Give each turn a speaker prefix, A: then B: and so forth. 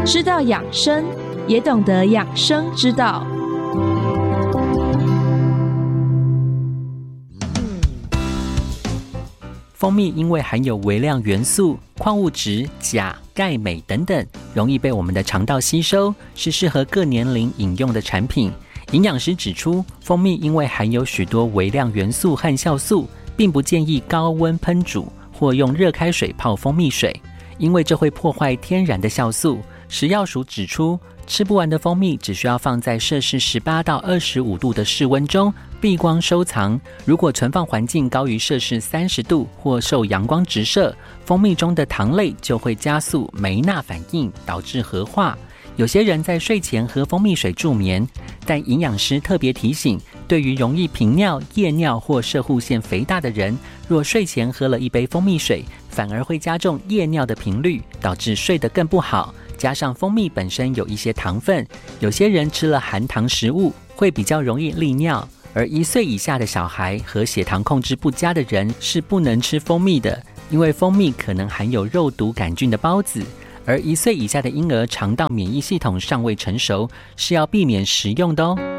A: 知道养生，也懂得养生之道。
B: 蜂蜜因为含有微量元素、矿物质、钾、钙、镁等等，容易被我们的肠道吸收，是适合各年龄饮用的产品。营养师指出，蜂蜜因为含有许多微量元素和酵素，并不建议高温烹煮或用热开水泡蜂蜜水，因为这会破坏天然的酵素。食药署指出，吃不完的蜂蜜只需要放在摄氏18到25度的室温中避光收藏，如果存放环境高于摄氏30度或受阳光直射，蜂蜜中的糖类就会加速梅纳反应，导致核化。有些人在睡前喝蜂蜜水助眠，但营养师特别提醒，对于容易频尿、夜尿或摄护腺肥大的人，若睡前喝了一杯蜂蜜水，反而会加重夜尿的频率，导致睡得更不好。加上蜂蜜本身有一些糖分，有些人吃了含糖食物会比较容易利尿，而1岁以下的小孩和血糖控制不佳的人是不能吃蜂蜜的，因为蜂蜜可能含有肉毒杆菌的孢子，而1岁以下的婴儿肠道免疫系统尚未成熟，是要避免食用的哦。